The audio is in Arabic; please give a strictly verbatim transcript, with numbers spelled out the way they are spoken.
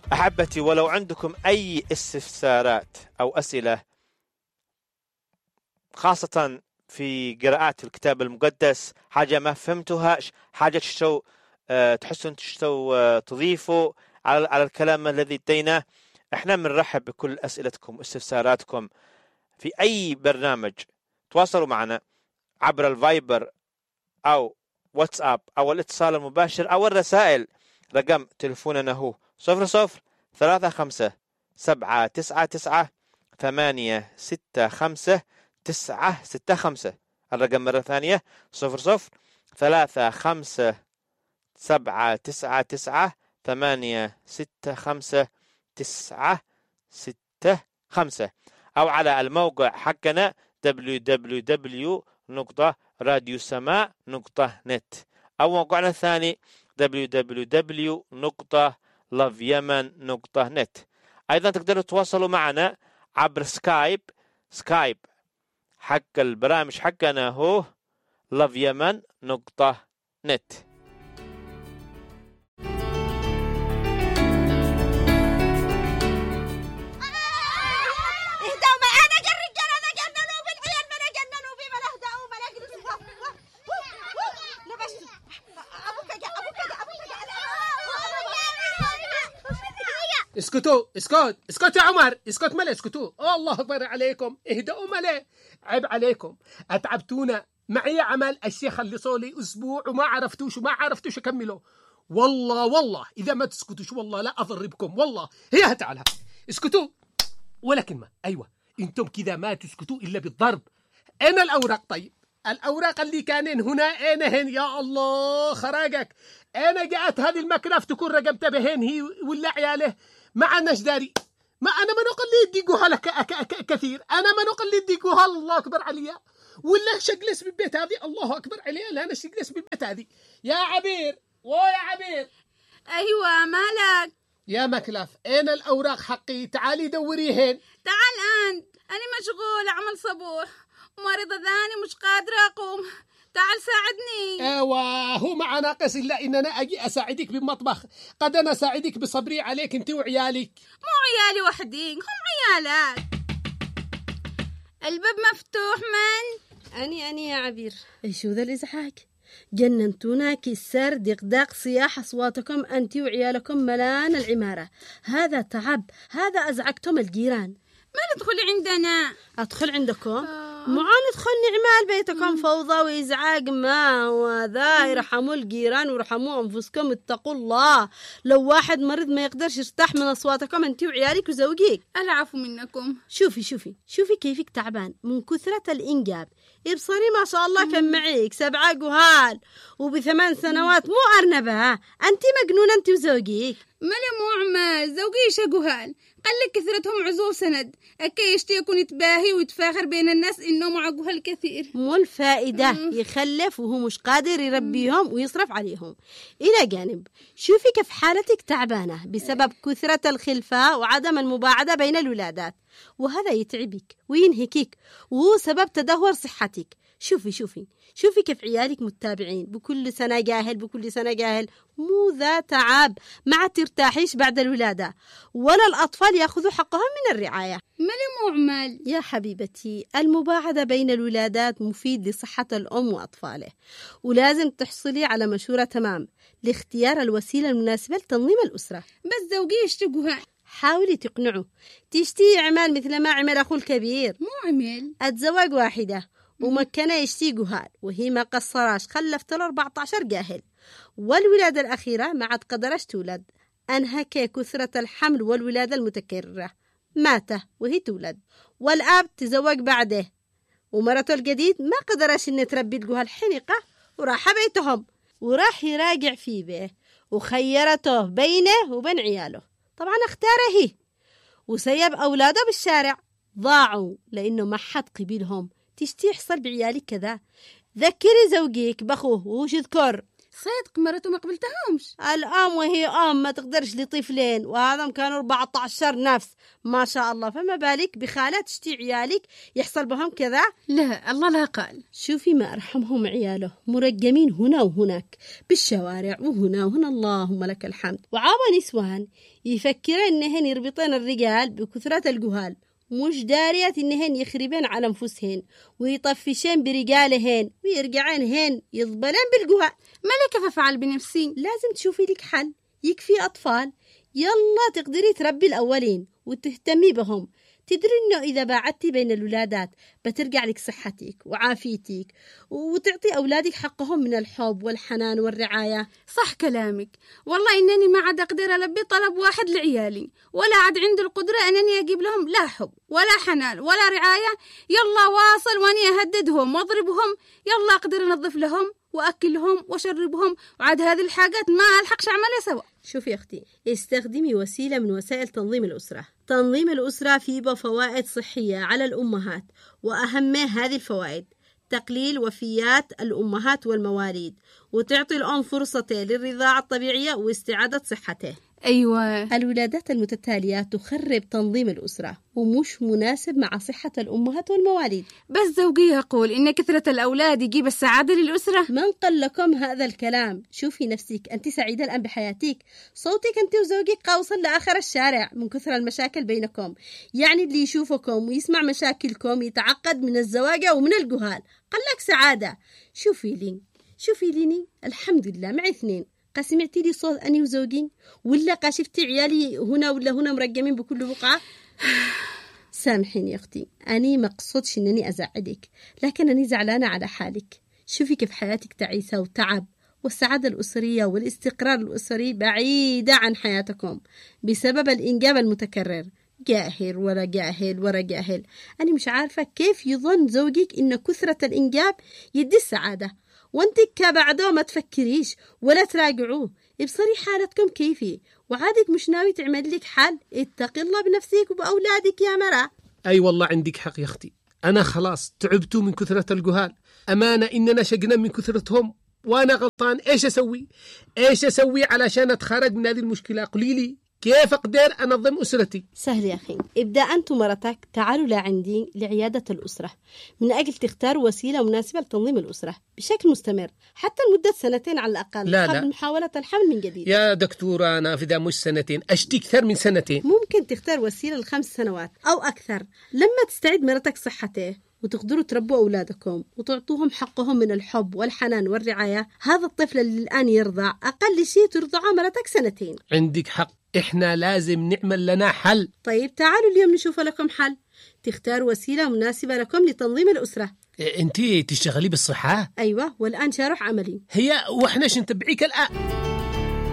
أحبتي، ولو عندكم أي استفسارات أو أسئلة خاصة في قراءات الكتاب المقدس، حاجة ما فهمتوها، حاجة تشتو أه تحسون تشتو أه تضيفوا على على الكلام الذي اديناه، احنا بنرحب بكل أسئلتكم واستفساراتكم في أي برنامج. تواصلوا معنا عبر الفايبر أو واتساب أو الاتصال المباشر أو الرسائل. رقم تلفوننا هو صفر صفر ثلاثة خمسة سبعة تسعة تسعة ثمانية ستة خمسة تسعة ستة خمسة. الرقم مرة ثانية صفر صفر ثلاثة خمسة سبعة تسعة تسعة ثمانية ستة خمسة تسعة ستة خمسة، أو على الموقع حقنا دبليو دبليو دبليو نقطة راديو سماء نقطة نت، أو موقعنا الثاني دبليو دبليو دبليو نقطة لاف يمن نقطة نت. أيضا تقدروا تتواصلوا معنا عبر سكايب. سكايب حق البرامج حقنا هو لاف يمن نقطة نت. اسكتوا اسكت اسكت يا عمر، اسكت ملأ، اسكتوا. الله أكبر عليكم، اهدأوا ملأ، عيب عليكم، أتعبتونا. معي عمل الشيخ خلصوا لي أسبوع وما عرفتوش وما عرفتوش أكمله. والله والله إذا ما تسكتوش والله لا أضربكم والله. هي تعالها اسكتوا ولا كلمة. أيوة انتم كذا ما تسكتوا إلا بالضرب. أنا الأوراق، طيب الأوراق اللي كانين هنا أنا هن. يا الله خراجك، أنا جاءت هذه المكنة تكون رقمت بهن هي ولا عياله ما عناش داري. ما أنا ما نقول لي يديقوها لك كثير، أنا ما نقول لي يديقوها. الله أكبر عليا، ولا شجلس بالبيت هذه. الله أكبر عليا، لا أنا شجلس بالبيت هذه. يا عبير ويا عبير. أيوة مالك يا مكلف، أنا الأوراق حقي، تعالي دوريهن. تعال أنت، أنا مشغولة عمل صبوح ومريضة ذاني مش قادرة أقوم، تعال ساعدني. ايوه هو ما ناقص الا ان انا اجي اساعدك بالمطبخ. قد انا اساعدك بصبري عليك انت وعيالك. مو عيالي وحدين، هم عيالات. الباب مفتوح. من؟ اني اني يا عبير. ايش ذا الازعاج؟ جننتونا كسر دقداق صياح اصواتكم انت وعيالكم ملان العماره. هذا تعب، هذا ازعجتم الجيران. ما تدخلي عندنا؟ ادخل عندكم؟ آه. معان ادخل نعمال بيتكم فوضى وإزعاج. ما هو ذا؟ يرحموا الجيران ويرحموا أنفسكم، اتقوا الله. لو واحد مريض ما يقدرش يرتاح من أصواتكم أنت وعيالك وزوجيك. العفو منكم. شوفي شوفي شوفي كيفك تعبان من كثرة الإنجاب. ابصري ما شاء الله كم معيك سبعة جهال وبثمان سنوات مو أرنبة. أنت مجنونة أنت وزوجيك. ملا مو عمال زوجي شجهال، قال لك كثرتهم عزوف سند أكي يشتي يكون يتباهي ويتفاخر بين الناس إنه معجوها الكثير. مو الفائدة يخلف وهو مش قادر يربيهم ويصرف عليهم. إلى جانب شوفي كيف حالتك تعبانة بسبب كثرة الخلفة وعدم المباعدة بين الولادات، وهذا يتعبك وينهكك وهو سبب تدهور صحتك. شوفي شوفي شوفي كيف عيالك متابعين بكل سنة جاهل بكل سنة جاهل. مو ذا تعب، ما ترتاحيش بعد الولادة ولا الأطفال يأخذوا حقهم من الرعاية. مالي مو عمال يا حبيبتي، المباعدة بين الولادات مفيد لصحة الأم وأطفاله، ولازم تحصلي على مشورة تمام لاختيار الوسيلة المناسبة لتنظيم الأسرة. بس زوجي يشتقها. حاولي تقنعه. تشتي عمال مثل ما عمل أخو الكبير. مو عمل أتزوج واحدة ومكنه يشتي جهال وهي ما قصراش خلفت له أربعة عشر جاهل، والولادة الأخيرة ما عاد قدرش تولد. أنهك كثرة الحمل والولادة المتكررة، مات وهي تولد، والأب تزوج بعده ومرته الجديد ما قدرش إن تربي الجهال حنقة وراح بيتهم وراح يراجع فيه به وخيرته بينه وبين عياله. طبعا اختاره هي وسيب أولاده بالشارع ضاعوا لأنه ما حد قبلهم. تشتي يحصل بعيالك كذا؟ ذكري زوجيك بأخوه وش يذكر. صدق مرته ما قبلتهمش الأم وهي أم ما تقدرش لطفلين، وهذا كانوا أربعة عشر نفس ما شاء الله، فما بالك بخالات تشتي عيالك يحصل بهم كذا؟ لا الله لا قال. شوفي ما أرحمهم عياله مرقمين هنا وهناك بالشوارع وهنا وهنا، اللهم لك الحمد. وعاوى نسوان يفكرين إنهن يربطين الرجال بكثرة الجهال، مش داريات إنهن يخربين على أنفسهن ويطفشين برجالهن ويرجعين هن يضبلين بالجهال. ملكة ففعل بنفسي. لازم تشوفي لك حل، يكفي أطفال يلا تقدري تربي الأولين وتهتمي بهم. تدري إنه إذا باعدتي بين الولادات بترجع لك صحتك وعافيتك وتعطي أولادك حقهم من الحب والحنان والرعاية. صح كلامك، والله إنني ما عاد أقدر ألبي طلب واحد لعيالي، ولا عاد عندي القدرة أنني أجيب لهم لا حب ولا حنان ولا رعاية. يلا واصل وأني أهددهم وأضربهم، يلا أقدر أنظف لهم وأكلهم وشربهم، وعاد هذه الحاجات ما ألحقش أعملها سوا. شوفي أختي، استخدمي وسيلة من وسائل تنظيم الأسرة. تنظيم الأسرة فيه فوائد صحية على الأمهات، وأهم هذه الفوائد تقليل وفيات الأمهات والمواليد، وتعطي الأم فرصة للرضاعة الطبيعية واستعادة صحته. أيوة، الولادات المتتالية تخرب تنظيم الأسرة ومش مناسب مع صحة الأمهات والمواليد. بس زوجي يقول إن كثرة الأولاد يجيب السعادة للأسرة. من قال لكم هذا الكلام؟ شوفي نفسك، أنت سعيدة الآن بحياتك، صوتك أنت وزوجك قاوصل لآخر الشارع من كثر المشاكل بينكم. يعني اللي يشوفكم ويسمع مشاكلكم يتعقد من الزواج ومن الجهال. قال لك سعادة؟ شوفي لي شوفي ليني الحمد لله معي اثنين، قسمعتي لي صوت أني وزوجي ولا قاشفتي عيالي هنا ولا هنا مرقمين بكل بقعة؟ سامحيني يا أختي، أني ما قصدش أنني أزعدك، لكن أني زعلانة على حالك. شوفي كيف حياتك تعيسة وتعب، والسعادة الأسرية والاستقرار الأسري بعيدة عن حياتكم بسبب الإنجاب المتكرر. جاهل ورا جاهل ورا جاهل. أنا مش عارفة كيف يظن زوجك إن كثرة الإنجاب يدي السعادة، وانتك كبعده ما تفكريش ولا تراجعوه. ابصري حالتكم كيفي، وعادك مش ناوي تعمل لك حل. اتقي الله بنفسك وبأولادك يا مرأة. أي والله عندك حق يا أختي، أنا خلاص تعبت من كثرة الجهال، أمانة إننا شقنا من كثرتهم وأنا غلطان. إيش أسوي إيش أسوي علشان أتخرج من هذه المشكلة؟ قولي لي كيف أقدر أنظم أسرتي؟ سهل يا أخي، ابدأ أنت ومرتك تعالوا لعندي لعيادة الأسرة من أجل تختاروا وسيلة مناسبة لتنظيم الأسرة بشكل مستمر حتى لمدة سنتين على الأقل لا قبل لا. محاولة الحمل من جديد. يا دكتورة أنا في ذا مش سنتين، أشتي أكثر من سنتين. ممكن تختار وسيلة لخمس سنوات أو أكثر لما تستعيد مرتك صحته وتقدروا تربوا أولادكم وتعطوهم حقهم من الحب والحنان والرعاية. هذا الطفل اللي الآن يرضع أقل شيء ترضعه مرتك سنتين. عندك حق، إحنا لازم نعمل لنا حل. طيب تعالوا اليوم نشوف لكم حل، تختار وسيلة مناسبة لكم لتنظيم الأسرة. أنتي تشتغلي بالصحة؟ أيوة، والآن شارح عملي. هي وإحنا شنتبعيك الآن.